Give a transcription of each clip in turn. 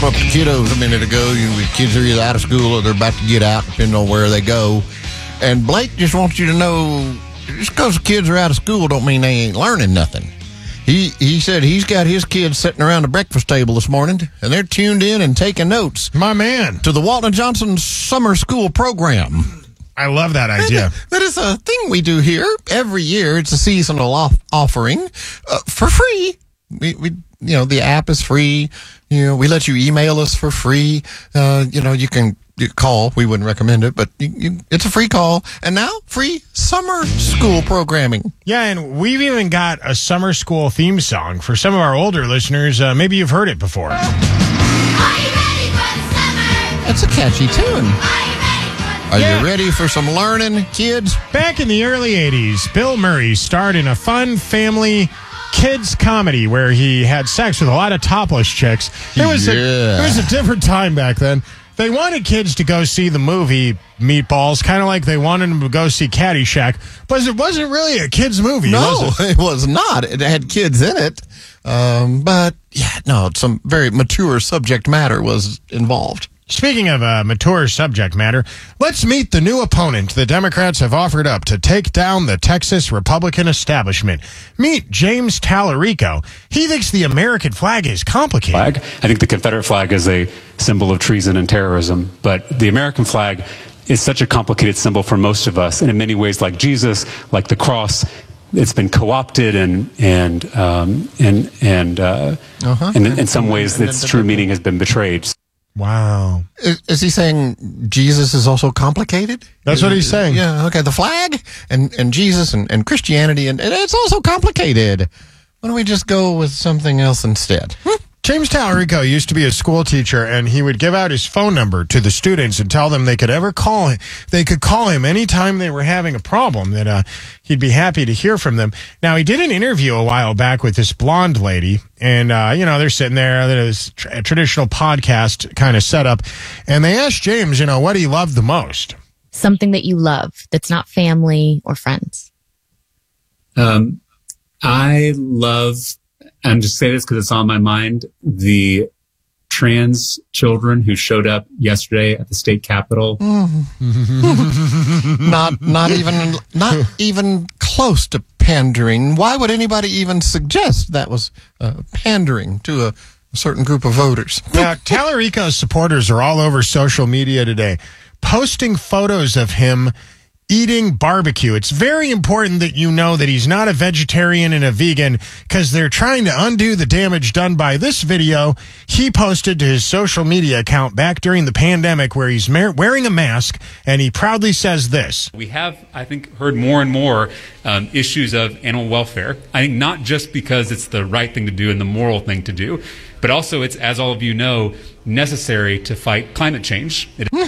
brought up the kiddos a minute ago. Kids are either out of school or they're about to get out, depending on where they go. And Blake just wants you to know, just because the kids are out of school don't mean they ain't learning nothing. He said he's got his kids sitting around the breakfast table this morning, and they're tuned in and taking notes. My man. To the Walton Johnson Summer School Program. I love that idea. That is a thing we do here every year. It's a seasonal offering for free. We the app is free. We let you email us for free. You can call. We wouldn't recommend it, but it's a free call. And now, free summer school programming. Yeah, and we've even got a summer school theme song for some of our older listeners. Maybe you've heard it before. Are you ready for the summer? That's a catchy tune. Are you ready for the Are you ready for some learning, kids? Back in the early 80s, Bill Murray starred in a fun family kids comedy where he had sex with a lot of topless chicks. It was a different time back then. They wanted kids to go see the movie Meatballs, kind of like they wanted them to go see Caddyshack, but it wasn't really a kids' movie, was it? It was not. It had kids in it. Some very mature subject matter was involved. Speaking of mature subject matter, let's meet the new opponent the Democrats have offered up to take down the Texas Republican establishment. Meet James Tallarico. He thinks the American flag is complicated. I think the Confederate flag is a symbol of treason and terrorism, but the American flag is such a complicated symbol for most of us, and in many ways, like Jesus, like the cross, it's been co-opted and in some ways, its true meaning has been betrayed. Wow. Is he saying Jesus is also complicated? That's what he's saying. Yeah, okay. The flag and Jesus and Christianity, and it's also complicated. Why don't we just go with something else instead? James Tallarico used to be a school teacher, and he would give out his phone number to the students and tell them they could call him anytime they were having a problem, that he'd be happy to hear from them. Now, he did an interview a while back with this blonde lady, and, they're sitting there, there's a traditional podcast kind of setup, and they asked James, what he loved the most. Something that you love that's not family or friends. I love... I'm just saying this because it's on my mind. The trans children who showed up yesterday at the state capitol. Not even close to pandering. Why would anybody even suggest that was pandering to a certain group of voters? Now, Tallarico's supporters are all over social media today, posting photos of him eating barbecue. It's very important that you know that he's not a vegetarian and a vegan, because they're trying to undo the damage done by this video he posted to his social media account back during the pandemic, where he's wearing a mask, and he proudly says this. We have, I think, heard more and more issues of animal welfare. I think not just because it's the right thing to do and the moral thing to do, but also it's, as all of you know, necessary to fight climate change.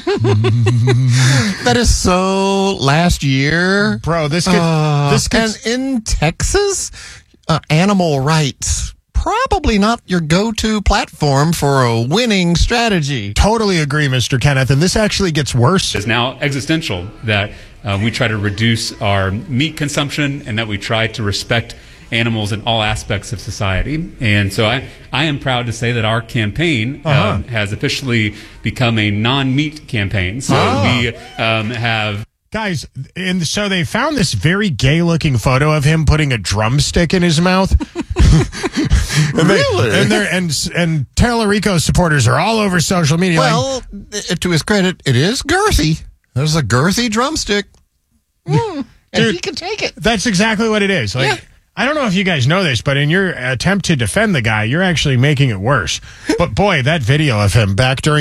That is so last year. Bro, this and in Texas, animal rights, probably not your go-to platform for a winning strategy. Totally agree, Mr. Kenneth, and this actually gets worse. It's now existential that we try to reduce our meat consumption and that we try to respect animals in all aspects of society. And so I am proud to say that our campaign has officially become a non-meat campaign. So we have... Guys, and so they found this very gay-looking photo of him putting a drumstick in his mouth. Really? And Tallarico supporters are all over social media. Well, to his credit, it is girthy. There's a girthy drumstick. And Dude, he can take it. That's exactly what it is. I don't know if you guys know this, but in your attempt to defend the guy, you're actually making it worse. But boy, that video of him back during